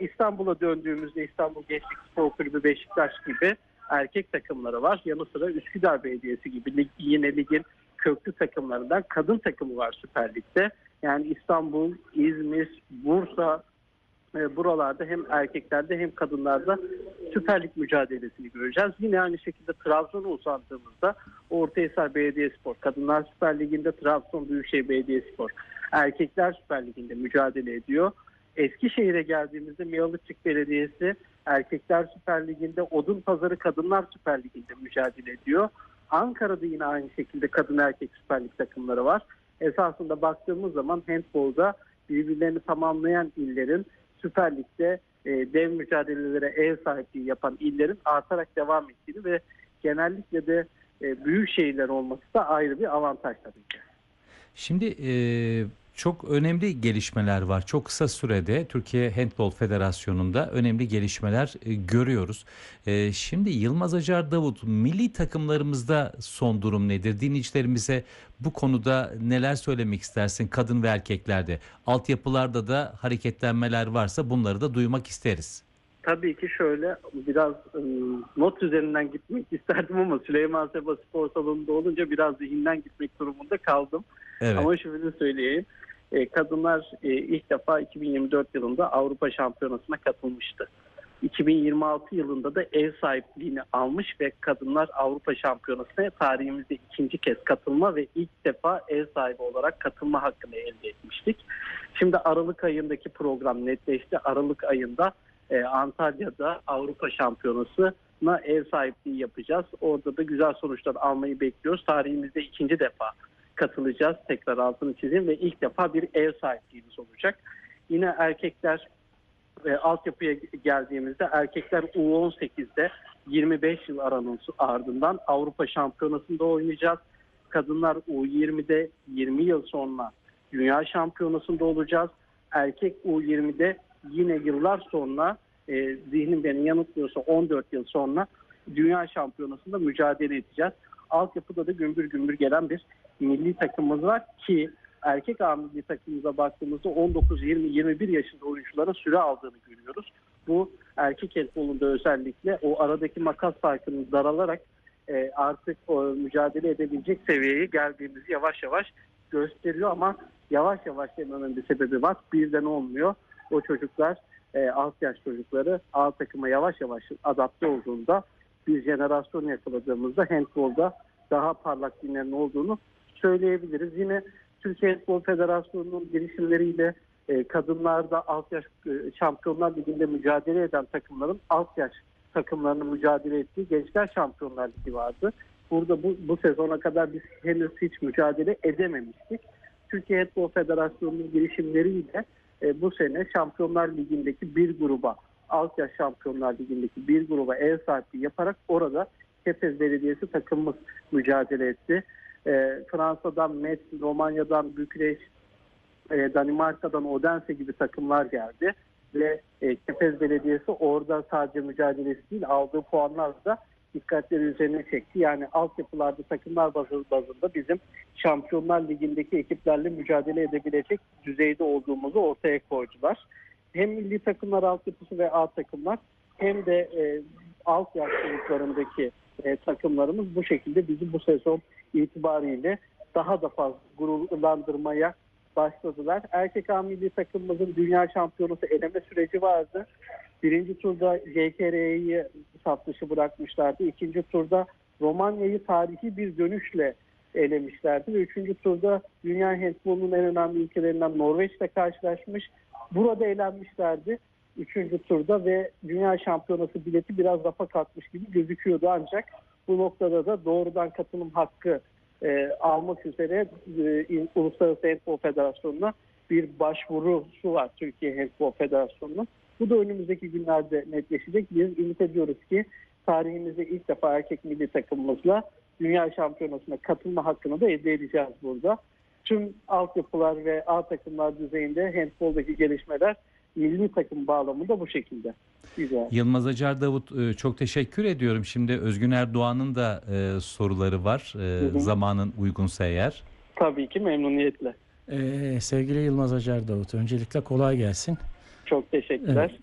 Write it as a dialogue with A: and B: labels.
A: İstanbul'a döndüğümüzde İstanbul Gençlik Spor Kulübü Beşiktaş gibi erkek takımları var. Yanı sıra Üsküdar Belediyesi gibi yine ligin köklü takımlarından kadın takımı var Süper Lig'de. Yani İstanbul, İzmir, Bursa, buralarda hem erkeklerde hem kadınlarda Süper Lig mücadelesini göreceğiz. Yine aynı şekilde Trabzon'a uzandığımızda Ortahisar Belediyespor, Kadınlar Süper Ligi'nde Trabzon Büyükşehir Belediyespor, Erkekler Süper Ligi'nde mücadele ediyor. Eskişehir'e geldiğimizde Miyalıkçık Belediyesi Erkekler Süper Ligi'nde, Odunpazarı Kadınlar Süper Ligi'nde mücadele ediyor. Ankara'da yine aynı şekilde kadın erkek Süper Lig takımları var. Esasında baktığımız zaman handbolda birbirlerini tamamlayan illerin Süper Lig'de dev mücadelelere ev sahipliği yapan illerin artarak devam ettiğini ve genellikle de büyük şehirler olması da ayrı bir avantaj tabii ki.
B: Şimdi çok önemli gelişmeler var. Çok kısa sürede Türkiye Handbol Federasyonu'nda önemli gelişmeler görüyoruz. Şimdi Yılmaz Acar Davut, milli takımlarımızda son durum nedir? Dinleyicilerimize bu konuda neler söylemek istersin kadın ve erkeklerde? Altyapılarda da hareketlenmeler varsa bunları da duymak isteriz.
A: Tabii ki şöyle biraz not üzerinden gitmek isterdim ama Süleyman Seba Spor Salonu'nda olunca biraz zihinden gitmek durumunda kaldım.
B: Evet.
A: Ama şunu söyleyeyim. Kadınlar ilk defa 2024 yılında Avrupa Şampiyonası'na katılmıştı. 2026 yılında da ev sahipliğini almış ve Kadınlar Avrupa Şampiyonası'na tarihimizde ikinci kez katılma ve ilk defa ev sahibi olarak katılma hakkını elde etmiştik. Şimdi Aralık ayındaki program netleşti. Aralık ayında Antalya'da Avrupa Şampiyonası'na ev sahipliği yapacağız. Orada da güzel sonuçlar almayı bekliyoruz. Tarihimizde ikinci defa katılacağız. Tekrar altını çizeyim ve ilk defa bir ev sahipliğimiz olacak. Yine erkekler altyapıya geldiğimizde erkekler U18'de 25 yıl aranın ardından Avrupa Şampiyonası'nda oynayacağız. Kadınlar U20'de 20 yıl sonra Dünya Şampiyonası'nda olacağız. Erkek U20'de yine yıllar sonra zihnim beni yanıltmıyorsa 14 yıl sonra Dünya Şampiyonası'nda mücadele edeceğiz. Altyapıda da gümbür gümbür gelen bir milli takımımız var ki erkek A milli takımımıza baktığımızda 19, 20, 21 yaşında oyuncuların süre aldığını görüyoruz. Bu erkek handbolunda özellikle o aradaki makas farkının daralarak artık mücadele edebilecek seviyeye geldiğimizi yavaş yavaş gösteriyor ama yavaş yavaş dememin bir sebebi var. Birden olmuyor. O çocuklar, alt yaş çocukları A takıma yavaş yavaş adapte olduğunda bir jenerasyon yakaladığımızda handbolda daha parlak günlerin olduğunu söyleyebiliriz. Yine Türkiye Handbol Federasyonu'nun girişimleriyle kadınlarda alt yaş Şampiyonlar Ligi'nde mücadele eden takımların alt yaş takımlarının mücadele ettiği Gençler Şampiyonlar Ligi vardı. Burada bu sezona kadar biz henüz hiç mücadele edememiştik. Türkiye Handbol Federasyonu'nun girişimleriyle bu sene Şampiyonlar Ligi'ndeki bir gruba, alt yaş Şampiyonlar Ligi'ndeki bir gruba ev sahipliği yaparak orada Kepez Belediyesi takımımız mücadele etti. Fransa'dan Metz, Romanya'dan Bükreş, Danimarka'dan Odense gibi takımlar geldi. Ve Kepez Belediyesi orada sadece mücadelesi değil aldığı puanlarla da dikkatleri üzerine çekti. Yani altyapılarda takımlar bazında bizim Şampiyonlar Ligi'ndeki ekiplerle mücadele edebilecek düzeyde olduğumuzu ortaya koydular. Hem milli takımlar altyapısı ve A takımlar hem de alt yaş çocuklarındaki takımlarımız bu şekilde bizi bu sezon itibariyle daha da fazla gururlandırmaya başladılar. Erkek A milli takımımızın dünya şampiyonası eleme süreci vardı. Birinci turda JKR'yi saf dışı bırakmışlardı. İkinci turda Romanya'yı tarihi bir dönüşle elemişlerdi. Ve üçüncü turda dünya handbolunun en önemli ülkelerinden Norveç'le karşılaşmış. Burada elenmişlerdi. Üçüncü turda ve dünya şampiyonası bileti biraz rafa kalkmış gibi gözüküyordu ancak bu noktada da doğrudan katılım hakkı almak üzere Uluslararası Handbol Federasyonu'na bir başvurusu var Türkiye Handbol Federasyonu'nun. Bu da önümüzdeki günlerde netleşecek. Biz ümit ediyoruz ki tarihimizde ilk defa erkek milli takımımızla Dünya Şampiyonası'na katılma hakkını da elde edeceğiz burada. Tüm altyapılar ve A takımlar düzeyinde handboldaki gelişmeler milli takım bağlamında bu şekilde. Güzel.
B: Yılmaz Acar Davut, çok teşekkür ediyorum. Şimdi Özgün Erdoğan'ın da soruları var. Zamanın uygunsa eğer.
A: Tabii ki memnuniyetle.
C: Sevgili Yılmaz Acar Davut, öncelikle kolay gelsin.
A: Çok teşekkürler.